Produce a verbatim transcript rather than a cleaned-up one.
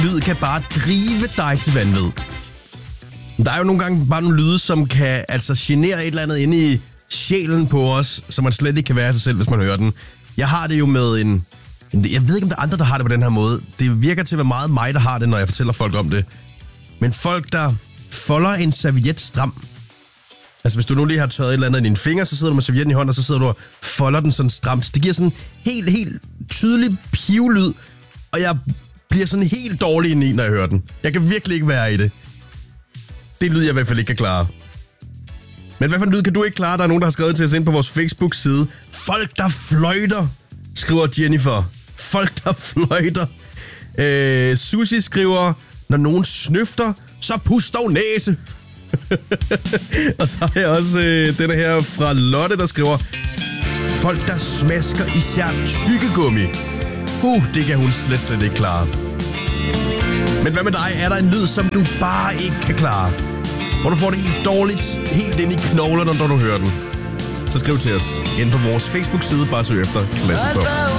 lyd kan bare drive dig til vanvid. Der er jo nogle gange bare nogle lyde, som kan altså genere et eller andet inde i sjælen på os, så man slet ikke kan være sig selv, hvis man hører den. Jeg har det jo med en... Jeg ved ikke, om der er andre, der har det på den her måde. Det virker til at være meget mig, der har det, når jeg fortæller folk om det. Men folk, der folder en serviet stram. Altså, hvis du nu lige har tørret et eller andet i dine fingre, så sidder du med servietten i hånden, og så sidder du og folder den sådan stramt. Det giver sådan en helt, helt tydelig pivlyd, og jeg bliver sådan helt dårlig ind i, når jeg hører den. Jeg kan virkelig ikke være i det. Det er lyd, jeg i hvert fald ikke kan klare. Men hvad for en lyd kan du ikke klare? Der er nogen, der har skrevet til os ind på vores Facebook-side. Folk, der fløjter, skriver Jennifer. Folk, der fløjter. Øh, Susie skriver, når nogen snøfter, så pust dog næse. Og så har jeg også øh, denne her fra Lotte, der skriver, folk, der smasker især tykkegummi. Uh, det kan hun slet, slet ikke klare. Men hvad med dig? Er der en lyd, som du bare ikke kan klare? Hvor du får det helt dårligt, helt ind i knoglerne, når du hører den? Så skriv til os ind på vores Facebook-side, bare søg efter Classic Pop.